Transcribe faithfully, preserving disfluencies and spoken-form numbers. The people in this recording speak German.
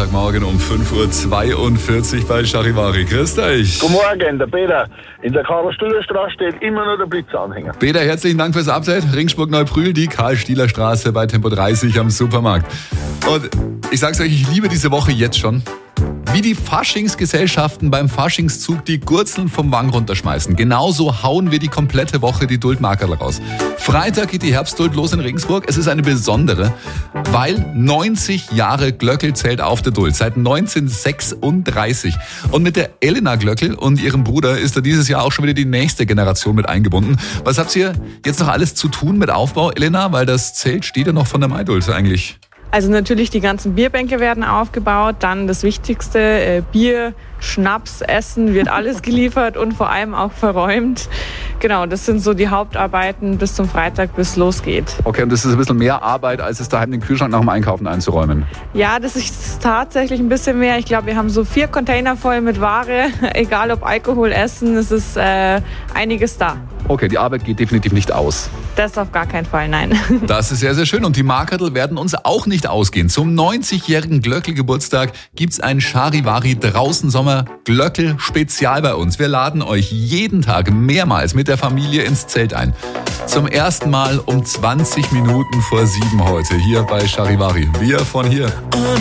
Sonntagmorgen um fünf Uhr zweiundvierzig bei Charivari. Grüß euch. Guten Morgen, der Peter. In der Karl-Stiller-Straße steht immer noch der Blitzanhänger. Peter, herzlichen Dank fürs Update. Ringsburg-Neubrühl, die Karl-Stiller-Straße bei Tempo dreißig am Supermarkt. Und ich sag's euch, ich liebe diese Woche jetzt schon. Wie die Faschingsgesellschaften beim Faschingszug die Gurzeln vom Wang runterschmeißen. Genauso hauen wir die komplette Woche die Duldmarkerl raus. Freitag geht die Herbstduld los in Regensburg. Es ist eine besondere, weil neunzig Jahre Glöckl zählt auf der Duld. Seit neunzehnhundertsechsunddreißig. Und mit der Elena Glöckl und ihrem Bruder ist da dieses Jahr auch schon wieder die nächste Generation mit eingebunden. Was habt ihr jetzt noch alles zu tun mit Aufbau, Elena? Weil das Zelt steht ja noch von der Maiduld eigentlich. Also natürlich die ganzen Bierbänke werden aufgebaut, dann das Wichtigste, äh, Bier, Schnaps, Essen wird alles geliefert und vor allem auch verräumt. Genau, das sind so die Hauptarbeiten bis zum Freitag, bis es losgeht. Okay, und das ist ein bisschen mehr Arbeit, als es daheim den Kühlschrank nach dem Einkaufen einzuräumen? Ja, das ist tatsächlich ein bisschen mehr. Ich glaube, wir haben so vier Container voll mit Ware, egal ob Alkohol, Essen, es ist äh, einiges da. Okay, die Arbeit geht definitiv nicht aus. Das auf gar keinen Fall, nein. Das ist sehr, sehr schön. Und die Markerl werden uns auch nicht ausgehen. Zum neunzigjährigen Glöckl-Geburtstag gibt's ein Charivari draußen Sommer Glöckl Spezial bei uns. Wir laden euch jeden Tag mehrmals mit der Familie ins Zelt ein. Zum ersten Mal um zwanzig Minuten vor sieben heute hier bei Charivari. Wir von hier.